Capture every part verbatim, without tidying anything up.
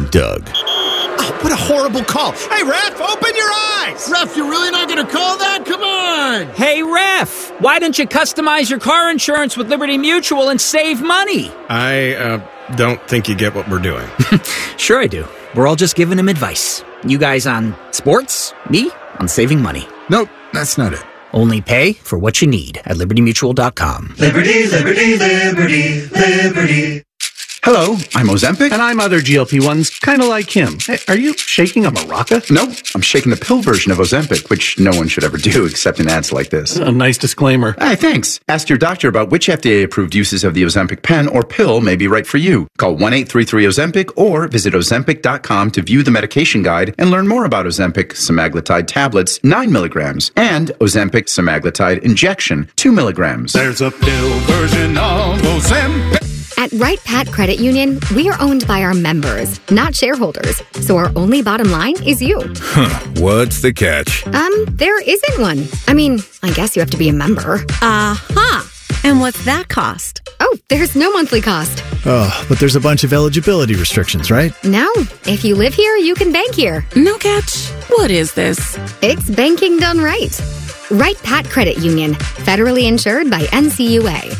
Doug. Oh, what a horrible call. Hey, Ref, open your eyes! Ref, you're really not going to call that? Come on! Hey, Ref, why don't you customize your car insurance with Liberty Mutual and save money? I uh, don't think you get what we're doing. Sure I do. We're all just giving him advice. You guys on sports, me on saving money. Nope, that's not it. Only pay for what you need at liberty mutual dot com. Liberty, liberty, liberty, liberty. Hello, I'm Ozempic. And I'm other G L P ones, kind of like him. Hey, are you shaking a maraca? No, I'm shaking the pill version of Ozempic, which no one should ever do except in ads like this. A nice disclaimer. Hey, thanks. Ask your doctor about which F D A-approved uses of the Ozempic pen or pill may be right for you. Call one eight three three Ozempic or visit ozempic dot com to view the medication guide and learn more about Ozempic semaglutide tablets, nine milligrams, and Ozempic semaglutide injection, two milligrams. There's a pill version of Ozempic. At Wright Pat Credit Union, we are owned by our members, not shareholders. So our only bottom line is you. Huh, what's the catch? Um, there isn't one. I mean, I guess you have to be a member. Uh-huh. And what's that cost? Oh, there's no monthly cost. Oh, but there's a bunch of eligibility restrictions, right? No. If you live here, you can bank here. No catch. What is this? It's banking done right. Wright Pat Credit Union, federally insured by N C U A.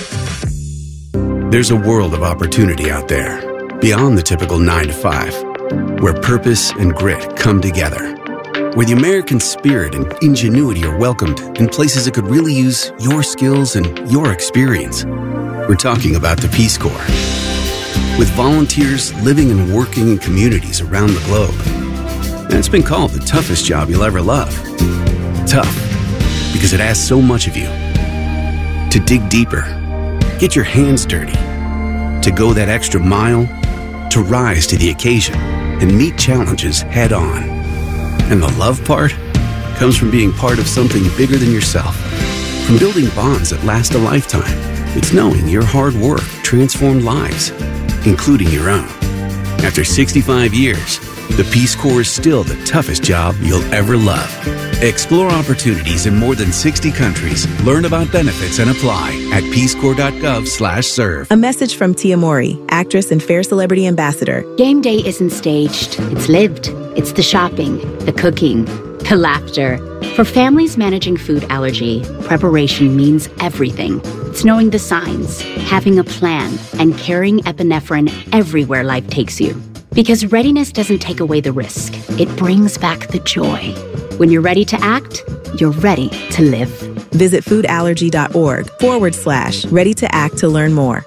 There's a world of opportunity out there, beyond the typical nine to five, where purpose and grit come together, where the American spirit and ingenuity are welcomed in places that could really use your skills and your experience. We're talking about the Peace Corps. With volunteers living and working in communities around the globe. And it's been called the toughest job you'll ever love. Tough, because it asks so much of you. To dig deeper, get your hands dirty, to go that extra mile, to rise to the occasion and meet challenges head on. And the love part comes from being part of something bigger than yourself. From building bonds that last a lifetime, it's knowing your hard work transformed lives, including your own. After sixty-five years, the Peace Corps is still the toughest job you'll ever love. Explore opportunities in more than sixty countries. Learn about benefits and apply at peacecorps.gov slash serve. A message from Tia Mowry, actress and Fair Celebrity Ambassador. Game day isn't staged. It's lived. It's the shopping, the cooking, the laughter. For families managing food allergy, preparation means everything. It's knowing the signs, having a plan, and carrying epinephrine everywhere life takes you. Because readiness doesn't take away the risk. It brings back the joy. When you're ready to act, you're ready to live. Visit foodallergy.org forward slash ready to act to learn more.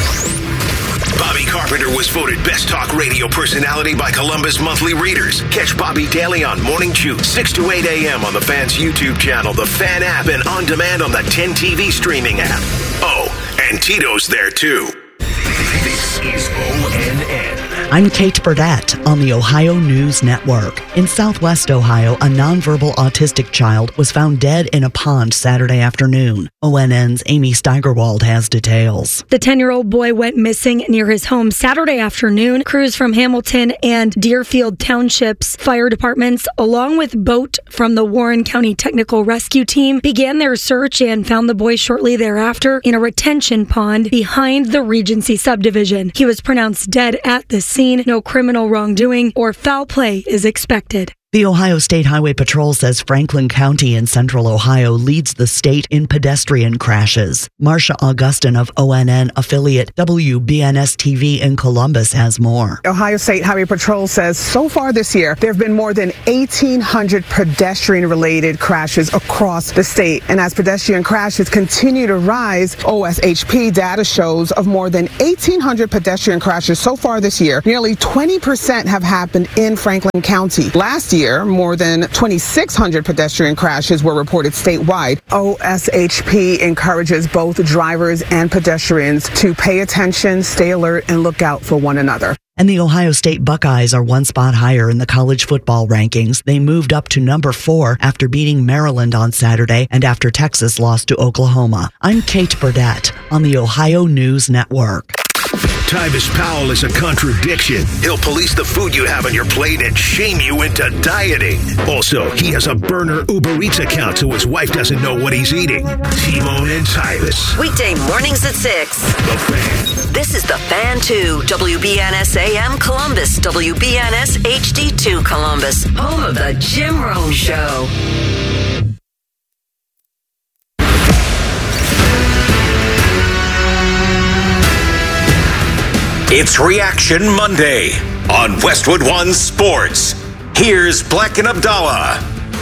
Bobby Carpenter was voted Best Talk Radio Personality by Columbus Monthly Readers. Catch Bobby daily on Morning Chew, six to eight a.m. on the Fan's YouTube channel, the Fan app, and on demand on the ten T V streaming app. Oh, and Tito's there too. This is O N N. I'm Kate Burdett on the Ohio News Network. In southwest Ohio, a nonverbal autistic child was found dead in a pond Saturday afternoon. O N N's Amy Steigerwald has details. The ten-year-old boy went missing near his home Saturday afternoon. Crews from Hamilton and Deerfield Townships fire departments, along with boat from the Warren County Technical Rescue Team, began their search and found the boy shortly thereafter in a retention pond behind the Regency subdivision. He was pronounced dead at the scene. No criminal wrongdoing or foul play is expected. The Ohio State Highway Patrol says Franklin County in central Ohio leads the state in pedestrian crashes. Marcia Augustin of O N N affiliate W B N S T V in Columbus has more. Ohio State Highway Patrol says so far this year, there have been more than eighteen hundred pedestrian-related crashes across the state. And as pedestrian crashes continue to rise, O S H P data shows of more than eighteen hundred pedestrian crashes so far this year, nearly twenty percent have happened in Franklin County. Last year, more than twenty-six hundred pedestrian crashes were reported statewide. O S H P encourages both drivers and pedestrians to pay attention, stay alert, and look out for one another. And the Ohio State Buckeyes are one spot higher in the college football rankings. They moved up to number four after beating Maryland on Saturday and after Texas lost to Oklahoma. I'm Kate Burdett on the Ohio News Network. Tyvis Powell is a contradiction. He'll police the food you have on your plate and shame you into dieting. Also, he has a burner Uber Eats account so his wife doesn't know what he's eating. T-Bone and Tyvis. Weekday mornings at six. The Fan. This is The Fan two, W B N S A M Columbus, W B N S H D two Columbus, home of the Jim Rome Show. It's Reaction Monday on Westwood One Sports. Here's Black and Abdallah.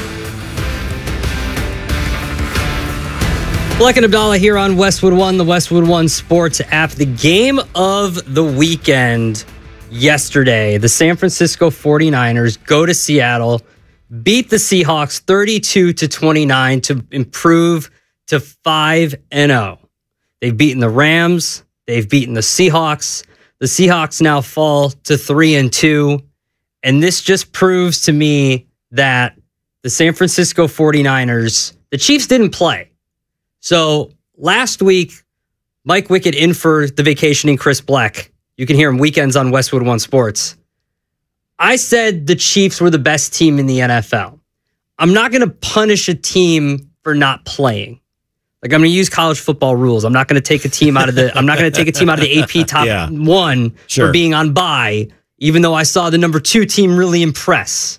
Black and Abdallah here on Westwood One, the Westwood One Sports app. The game of the weekend yesterday, the San Francisco forty-niners go to Seattle, beat the Seahawks thirty-two to twenty-nine to improve to five and oh. They've beaten the Rams, they've beaten the Seahawks. The Seahawks now fall to three and two, and this just proves to me that the San Francisco forty-niners, the Chiefs didn't play. So last week, Mike Wickett in for the vacationing Chris Black. You can hear him weekends on Westwood One Sports. I said the Chiefs were the best team in the N F L. I'm not going to punish a team for not playing. Like, I'm going to use college football rules. I'm not going to take a team out of the. I'm not going to take a team out of the A P top yeah. one sure. for being on bye, even though I saw the number two team really impress.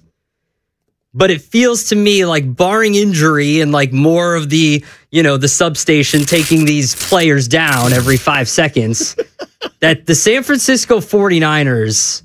But it feels to me like, barring injury and like more of the, you know, the substation taking these players down every five seconds, that the San Francisco forty-niners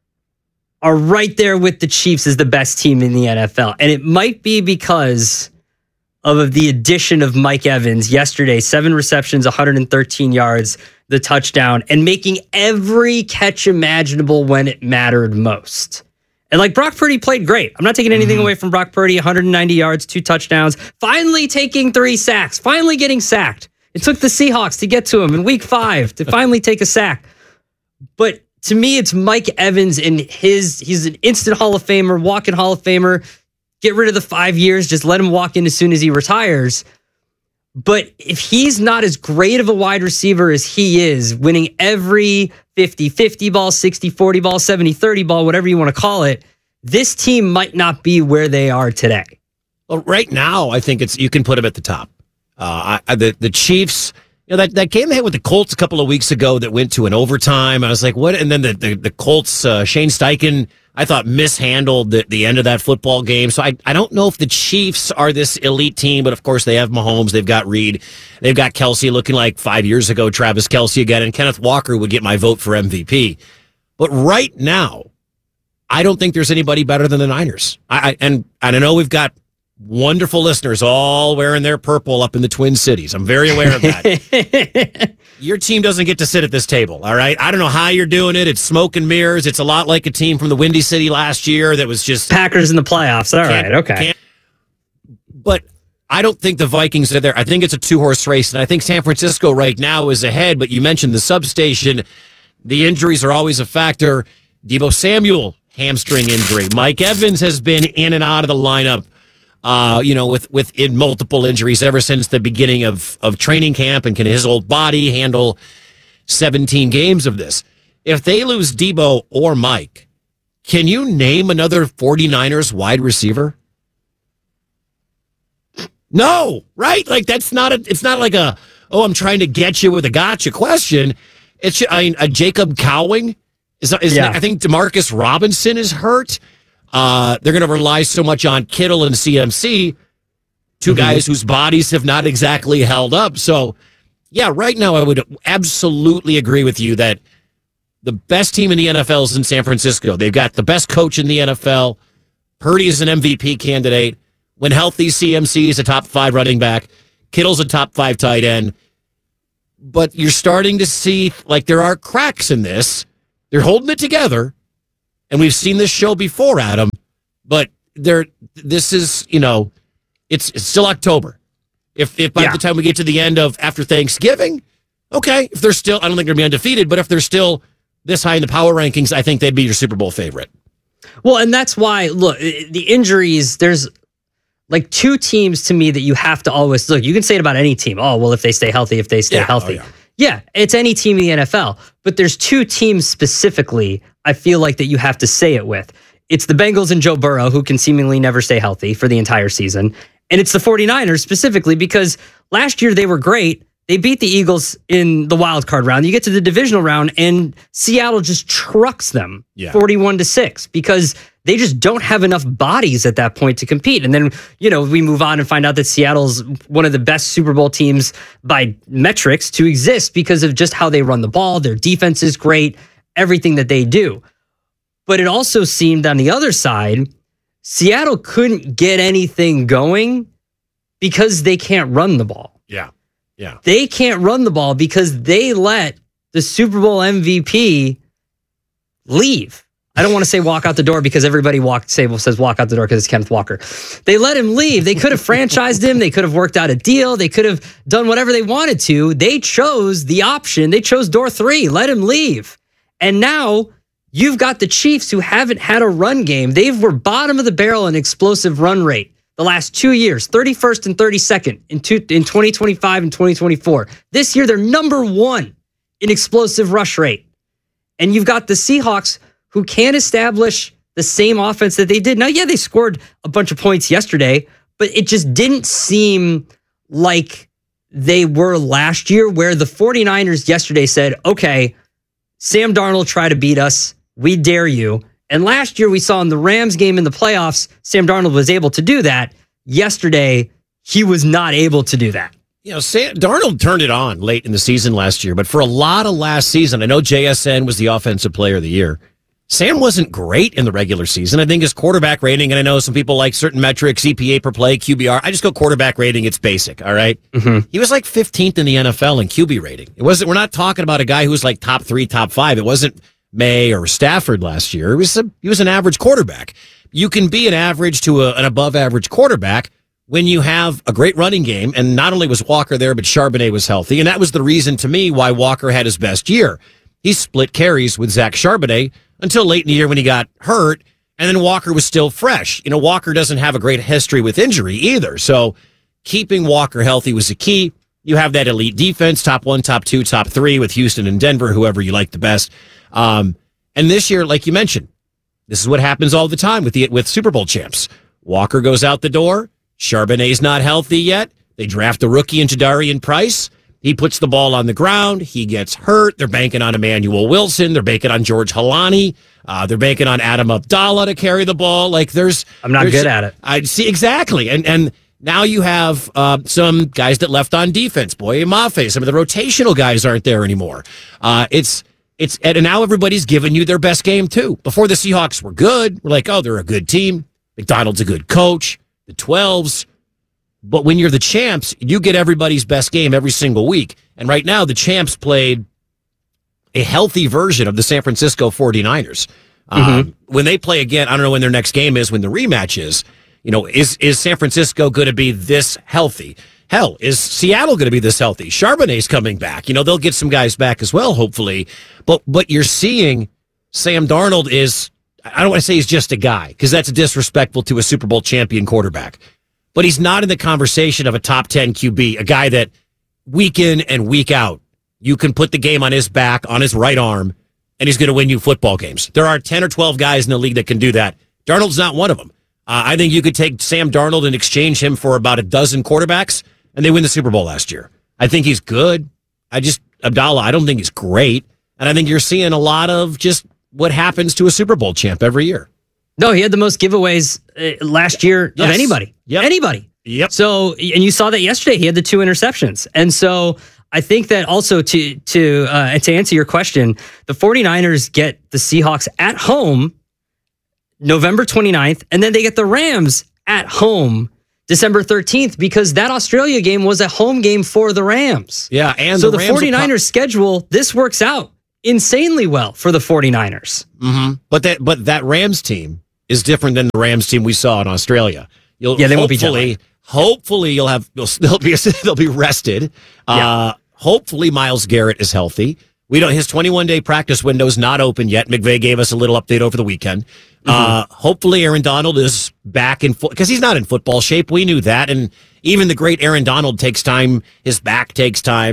are right there with the Chiefs as the best team in the N F L. And it might be because of the addition of Mike Evans yesterday, seven receptions, one hundred thirteen yards, the touchdown, and making every catch imaginable when it mattered most. And like, Brock Purdy played great. I'm not taking anything mm-hmm. away from Brock Purdy, one hundred ninety yards, two touchdowns, finally taking three sacks, finally getting sacked. It took the Seahawks to get to him in week five to finally take a sack. But to me, it's Mike Evans and his, he's an instant Hall of Famer, walking Hall of Famer. Get rid of the five years. Just let him walk in as soon as he retires. But if he's not as great of a wide receiver as he is, winning every fifty-fifty ball, sixty forty ball, seventy thirty ball, whatever you want to call it, this team might not be where they are today. Well, right now, I think it's you can put them at the top. Uh, I, the the Chiefs, you know, that, that game they had with the Colts a couple of weeks ago that went to an overtime. I was like, what? And then the the, the Colts, uh, Shane Steichen, I thought mishandled the, the end of that football game. So I, I don't know if the Chiefs are this elite team, but of course they have Mahomes, they've got Reed, they've got Kelsey looking like five years ago, Travis Kelsey again, and Kenneth Walker would get my vote for M V P. But right now, I don't think there's anybody better than the Niners. I, I and, and I know we've got wonderful listeners all wearing their purple up in the Twin Cities. I'm very aware of that. Your team doesn't get to sit at this table, all right? I don't know how you're doing it. It's smoke and mirrors. It's a lot like a team from the Windy City last year that was just... Packers in the playoffs. All right, okay. But I don't think the Vikings are there. I think it's a two-horse race, and I think San Francisco right now is ahead, but you mentioned the substation. The injuries are always a factor. Deebo Samuel, hamstring injury. Mike Evans has been in and out of the lineup. Uh, you know, with, with in multiple injuries ever since the beginning of, of training camp, and can his old body handle seventeen games of this? If they lose Deebo or Mike, can you name another forty-niners wide receiver? No, right? Like, that's not a, it's not like a, oh, I'm trying to get you with a gotcha question. It's, I mean, a Jacob Cowing is, is yeah. I think DeMarcus Robinson is hurt. Uh, they're going to rely so much on Kittle and C M C, two mm-hmm. guys whose bodies have not exactly held up. So, yeah, right now I would absolutely agree with you that the best team in the N F L is in San Francisco. They've got the best coach in the N F L. Purdy is an M V P candidate. When healthy, C M C is a top five running back. Kittle's a top five tight end. But you're starting to see, like, there are cracks in this. They're holding it together. And we've seen this show before, Adam, but there, this is, you know, it's, it's still October. If if by yeah. the time we get to the end of after Thanksgiving, okay, if they're still, I don't think they're going to be undefeated, but if they're still this high in the power rankings, I think they'd be your Super Bowl favorite. Well, and that's why, look, the injuries, there's like two teams to me that you have to always, look, you can say it about any team. Oh, well, if they stay healthy, if they stay yeah. healthy. Oh, yeah. Yeah, it's any team in the N F L. But there's two teams specifically I feel like that you have to say it with. It's the Bengals and Joe Burrow, who can seemingly never stay healthy for the entire season. And it's the 49ers specifically because last year they were great. They beat the Eagles in the wild card round. You get to the divisional round and Seattle just trucks them yeah. forty-one to six because they just don't have enough bodies at that point to compete. And then, you know, we move on and find out that Seattle's one of the best Super Bowl teams by metrics to exist because of just how they run the ball. Their defense is great, everything that they do. But it also seemed on the other side, Seattle couldn't get anything going because they can't run the ball. Yeah. Yeah. They can't run the ball because they let the Super Bowl M V P leave. I don't want to say walk out the door because everybody walk, say, says walk out the door because it's Kenneth Walker. They let him leave. They could have franchised him. They could have worked out a deal. They could have done whatever they wanted to. They chose the option. They chose door three. Let him leave. And now you've got the Chiefs who haven't had a run game. They were bottom of the barrel in explosive run rate the last two years, thirty-first and thirty-second in, two, in twenty twenty-five and twenty twenty-four. This year, they're number one in explosive rush rate. And you've got the Seahawks who can't establish the same offense that they did. Now, yeah, they scored a bunch of points yesterday, but it just didn't seem like they were last year, where the 49ers yesterday said, okay, Sam Darnold tried to beat us. We dare you. And last year we saw in the Rams game in the playoffs, Sam Darnold was able to do that. Yesterday, he was not able to do that. You know, Sam Darnold turned it on late in the season last year, but for a lot of last season, I know J S N was the offensive player of the year. Sam wasn't great in the regular season. I think his quarterback rating, and I know some people like certain metrics, E P A per play, Q B R. I just go quarterback rating. It's basic. All right. Mm-hmm. He was like fifteenth in the N F L in Q B rating. It wasn't, we're not talking about a guy who was like top three, top five. It wasn't May or Stafford last year. It was a, he was an average quarterback. You can be an average to a, an above average quarterback when you have a great running game. And not only was Walker there, but Charbonnet was healthy. And that was the reason to me why Walker had his best year. He split carries with Zach Charbonnet until late in the year when he got hurt. And then Walker was still fresh. You know, Walker doesn't have a great history with injury either. So keeping Walker healthy was the key. You have that elite defense, top one, top two, top three with Houston and Denver, whoever you like the best. Um, and this year, like you mentioned, this is what happens all the time with the with Super Bowl champs. Walker goes out the door. Charbonnet's not healthy yet. They draft a rookie in Jadarian Price. He puts the ball on the ground. He gets hurt. They're banking on Emmanuel Wilson. They're banking on George Halani. Uh, they're banking on Adam Abdallah to carry the ball. Like there's, I'm not there's, good at it. I see exactly, and and. Now you have uh, some guys that left on defense. Boye Mafe, some of the rotational guys aren't there anymore. Uh, it's it's and now everybody's giving you their best game too. Before the Seahawks were good, we're like, oh, they're a good team. McDonald's a good coach. The twelves. But when you're the champs, you get everybody's best game every single week. And right now, the champs played a healthy version of the San Francisco 49ers. Mm-hmm. Um, when they play again, I don't know when their next game is, when the rematch is. You know, is is San Francisco going to be this healthy? Hell, is Seattle going to be this healthy? Charbonnet's coming back. You know, they'll get some guys back as well, hopefully. But but you're seeing Sam Darnold is, I don't want to say he's just a guy, because that's disrespectful to a Super Bowl champion quarterback. But he's not in the conversation of a top ten Q B, a guy that week in and week out, you can put the game on his back, on his right arm, and he's going to win you football games. There are ten or twelve guys in the league that can do that. Darnold's not one of them. Uh, I think you could take Sam Darnold and exchange him for about a dozen quarterbacks, and they win the Super Bowl last year. I think he's good. I just, Abdallah, I don't think he's great. And I think you're seeing a lot of just what happens to a Super Bowl champ every year. No, he had the most giveaways uh, last year Yes. of anybody. Yep. Anybody. Yep. So, and you saw that yesterday. He had the two interceptions. And so I think that also to, to, uh, to answer your question, the 49ers get the Seahawks at home November twenty-ninth, and then they get the Rams at home December thirteenth, because that Australia game was a home game for the Rams. Yeah, and so the, the, Rams 49ers pro- schedule, this works out insanely well for the 49ers. Mm-hmm. But that but that Rams team is different than the Rams team we saw in Australia. You'll yeah, they won't be hopefully, hopefully you'll have they'll, they'll be they'll be rested. Yeah. Uh, hopefully Myles Garrett is healthy. We don't. His twenty-one day practice window is not open yet. McVay gave us a little update over the weekend. Mm-hmm. Uh, hopefully Aaron Donald is back in foot because he's not in football shape. We knew that, and even the great Aaron Donald takes time. His back takes time.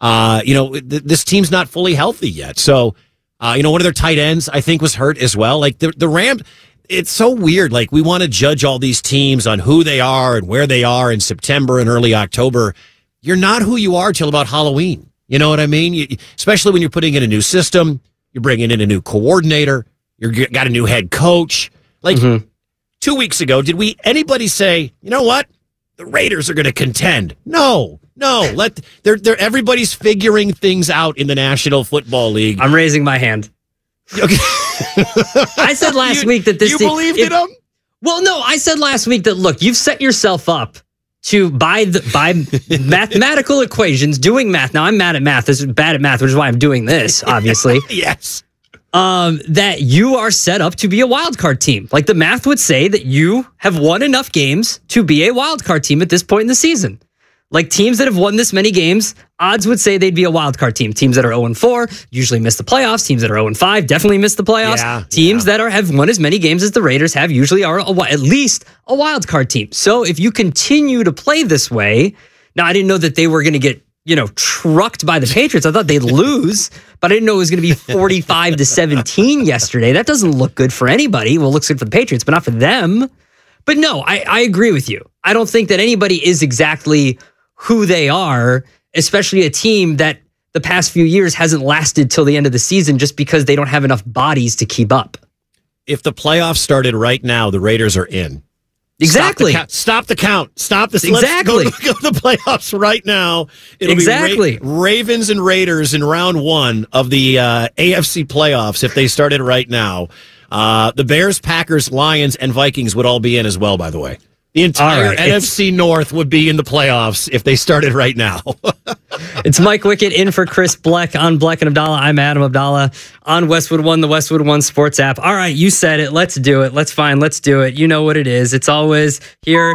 Uh, you know, th- this team's not fully healthy yet. So, uh, you know, one of their tight ends, I think, was hurt as well. Like the, the Rams, it's so weird. Like we want to judge all these teams on who they are and where they are in September and early October. You're not who you are till about Halloween. You know what I mean? You, especially when you're putting in a new system, you're bringing in a new coordinator, you've got a new head coach. Like mm-hmm. two weeks ago, did we anybody say, you know what? The Raiders are going to contend. No, no. Let they're they're everybody's figuring things out in the National Football League. I'm raising my hand. Okay. I said last you, week that this you team, believed if, in them. Well, no, I said last week that look, you've set yourself up to by the by mathematical equations, doing math. Now I'm mad at math. This is bad at math, which is why I'm doing this. Obviously, yes. Um, that you are set up to be a wild card team. Like the math would say that you have won enough games to be a wild card team at this point in the season. Like teams that have won this many games, odds would say they'd be a wild card team. Teams that are oh and four usually miss the playoffs. Teams that are oh and five definitely miss the playoffs. Yeah, teams yeah. that are have won as many games as the Raiders have usually are a, at least a wild card team. So if you continue to play this way, now I didn't know that they were going to get, you know, trucked by the Patriots. I thought they'd lose, but I didn't know it was going to be forty-five to seventeen yesterday. That doesn't look good for anybody. Well, it looks good for the Patriots, but not for them. But no, I, I agree with you. I don't think that anybody is exactly who they are, especially a team that the past few years hasn't lasted till the end of the season just because they don't have enough bodies to keep up. If the playoffs started right now, the Raiders are in. Exactly. Stop the, Stop the count. Stop the Exactly. Let's go, go to the playoffs right now. It'll exactly. be Ra- Ravens and Raiders in round one of the uh, A F C playoffs if they started right now. Uh, the Bears, Packers, Lions, and Vikings would all be in as well, by the way. The entire right. N F C North would be in the playoffs if they started right now. It's Mike Wickett in for Chris Bleck on Bleck and Abdallah. I'm Adam Abdallah on Westwood One, the Westwood One Sports app. All right, you said it. Let's do it. Let's fine. Let's do it. You know what it is. It's always here.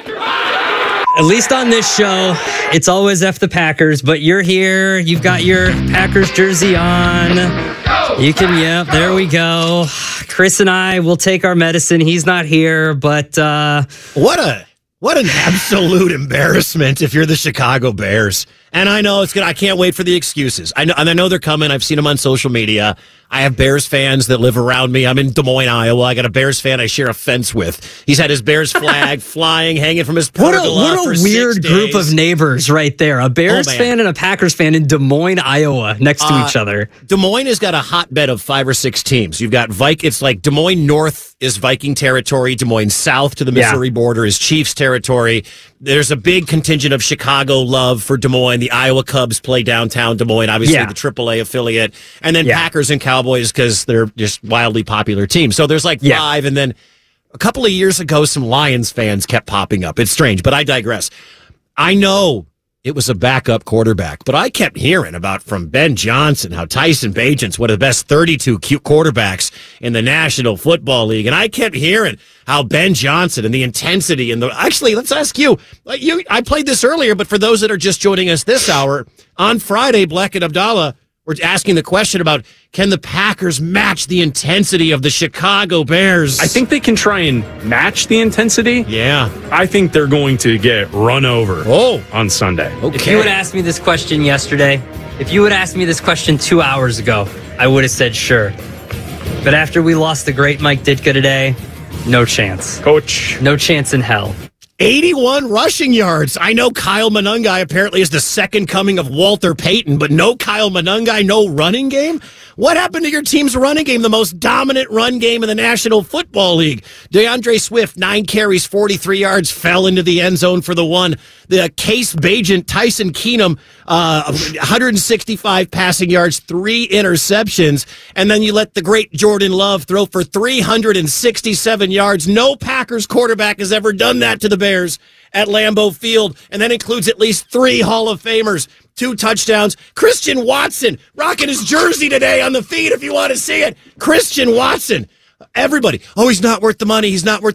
At least on this show, it's always F the Packers, but you're here. You've got your Packers jersey on. You can, yep, there we go. Chris and I will take our medicine. He's not here, but uh, what a what an absolute embarrassment if you're the Chicago Bears. And I know it's good. I can't wait for the excuses. I know, and I know they're coming. I've seen them on social media. I have Bears fans that live around me. I'm in Des Moines, Iowa. I got a Bears fan I share a fence with. He's had his Bears flag flying, hanging from his pergola. What a, what a weird group of neighbors right there. A Bears oh, fan and a Packers fan in Des Moines, Iowa, next to uh, each other. Des Moines has got a hotbed of five or six teams. You've got Viking. It's like Des Moines North is Viking territory. Des Moines South to the Missouri yeah. border is Chiefs territory. There's a big contingent of Chicago love for Des Moines. The Iowa Cubs play downtown Des Moines, obviously yeah. the triple A affiliate. And then yeah. Packers and Cowboys because they're just wildly popular teams. So there's like yeah. five. And then a couple of years ago, some Lions fans kept popping up. It's strange, but I digress. I know it was a backup quarterback, but I kept hearing about from Ben Johnson how Tyson Bagent's one of the best thirty-two quarterbacks in the National Football League. And I kept hearing how Ben Johnson and the intensity and the, actually, let's ask you, you, I played this earlier, but for those that are just joining us this hour, on Friday, Bleck and Abdallah were asking the question about, can the Packers match the intensity of the Chicago Bears? I think they can try and match the intensity. Yeah. I think they're going to get run over oh. on Sunday. Okay. If you would ask me this question yesterday, if you would ask me this question two hours ago, I would have said sure. But after we lost the great Mike Ditka today, no chance. Coach. No chance in hell. eighty-one rushing yards. I know Kyle Monangai apparently is the second coming of Walter Payton, but no Kyle Monangai, no running game? What happened to your team's running game, the most dominant run game in the National Football League? DeAndre Swift, nine carries, forty-three yards, fell into the end zone for the one. The Case Bagent, Tyson Keenum, uh, one hundred sixty-five passing yards, three interceptions, and then you let the great Jordan Love throw for three hundred sixty-seven yards. No Packers quarterback has ever done that to the Bears at Lambeau Field, and that includes at least three Hall of Famers, two touchdowns. Christian Watson rocking his jersey today on the feed if you want to see it. Christian Watson. Everybody, oh, he's not worth the money. He's not worth